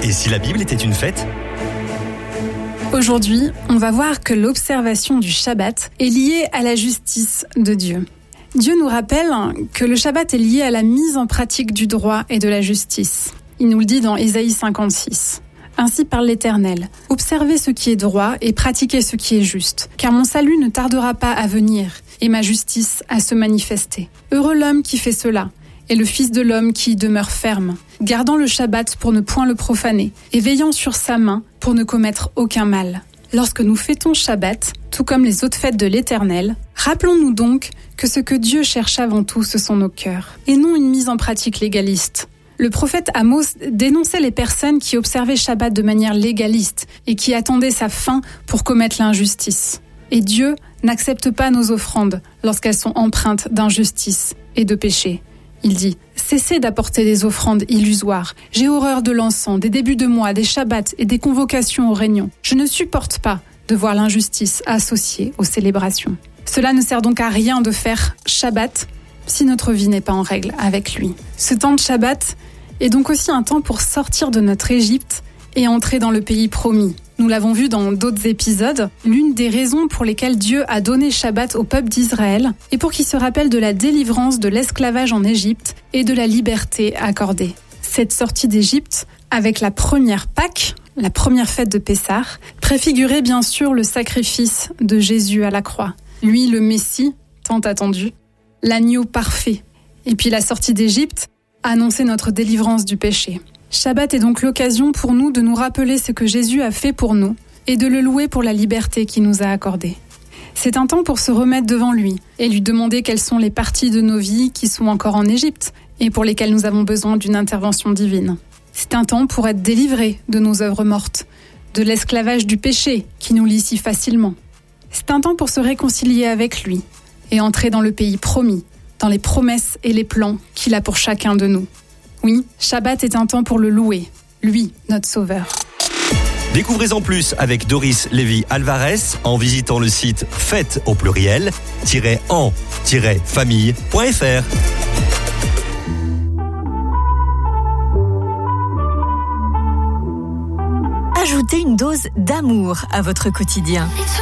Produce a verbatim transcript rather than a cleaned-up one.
Et si la Bible était une fête ? Aujourd'hui, on va voir que l'observation du Shabbat est liée à la justice de Dieu. Dieu nous rappelle que le Shabbat est lié à la mise en pratique du droit et de la justice. Il nous le dit dans Ésaïe cinquante-six. Ainsi parle l'Éternel. Observez ce qui est droit et pratiquez ce qui est juste, car mon salut ne tardera pas à venir et ma justice à se manifester. Heureux l'homme qui fait cela, et le Fils de l'homme qui y demeure ferme, gardant le Shabbat pour ne point le profaner, et veillant sur sa main pour ne commettre aucun mal. Lorsque nous fêtons Shabbat, tout comme les autres fêtes de l'Éternel, rappelons-nous donc que ce que Dieu cherche avant tout, ce sont nos cœurs, et non une mise en pratique légaliste. Le prophète Amos dénonçait les personnes qui observaient Shabbat de manière légaliste et qui attendaient sa fin pour commettre l'injustice. Et Dieu n'accepte pas nos offrandes lorsqu'elles sont empreintes d'injustice et de péché. Il dit « Cessez d'apporter des offrandes illusoires. J'ai horreur de l'encens, des débuts de mois, des Shabbats et des convocations aux réunions. Je ne supporte pas de voir l'injustice associée aux célébrations. » Cela ne sert donc à rien de faire Shabbat si notre vie n'est pas en règle avec lui. Ce temps de Shabbat est donc aussi un temps pour sortir de notre Égypte et entrer dans le pays promis. Nous l'avons vu dans d'autres épisodes, l'une des raisons pour lesquelles Dieu a donné Shabbat au peuple d'Israël est pour qu'il se rappelle de la délivrance de l'esclavage en Égypte et de la liberté accordée. Cette sortie d'Égypte, avec la première Pâque, la première fête de Pessah, préfigurait bien sûr le sacrifice de Jésus à la croix. Lui, le Messie, tant attendu, l'agneau parfait. Et puis la sortie d'Égypte annonçait notre délivrance du péché. Shabbat est donc l'occasion pour nous de nous rappeler ce que Jésus a fait pour nous et de le louer pour la liberté qu'il nous a accordée. C'est un temps pour se remettre devant lui et lui demander quelles sont les parties de nos vies qui sont encore en Égypte et pour lesquelles nous avons besoin d'une intervention divine. C'est un temps pour être délivré de nos œuvres mortes, de l'esclavage du péché qui nous lie si facilement. C'est un temps pour se réconcilier avec lui et entrer dans le pays promis, dans les promesses et les plans qu'il a pour chacun de nous. Oui, Shabbat est un temps pour le louer, lui, notre Sauveur. Découvrez en plus avec Doris Lévy-Alvarez en visitant le site fête au pluriel en famille point f r. Ajoutez une dose d'amour à votre quotidien.